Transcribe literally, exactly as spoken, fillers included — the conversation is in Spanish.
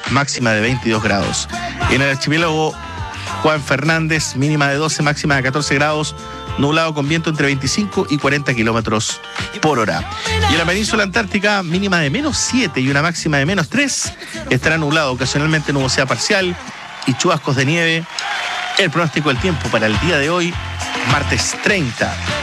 máxima de veintidós grados. En el archipiélago Juan Fernández, mínima de doce, máxima de catorce grados, nublado con viento entre veinticinco y cuarenta kilómetros por hora. Y en la península antártica, mínima de menos siete y una máxima de menos tres, estará nublado, ocasionalmente nubosidad parcial y chubascos de nieve. El pronóstico del tiempo para el día de hoy, martes treinta